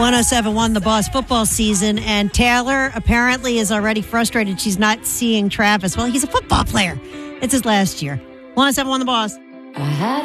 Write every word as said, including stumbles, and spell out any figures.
one oh seven one The Boss football season, and Taylor apparently is already frustrated she's not seeing Travis. Well, he's a football player. It's his last year. one oh seven one The Boss. I had